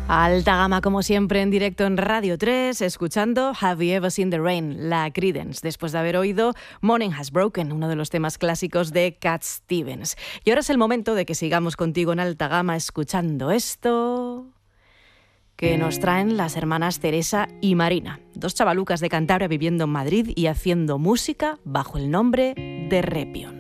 Alta gama como siempre en directo en Radio 3, escuchando Have You Ever Seen the Rain, la Creedence, después de haber oído Morning Has Broken, uno de los temas clásicos de Cat Stevens. Y ahora es el momento de que sigamos contigo en alta gama escuchando esto que nos traen las hermanas Teresa y Marina, dos chavalucas de Cantabria viviendo en Madrid y haciendo música bajo el nombre de Repion.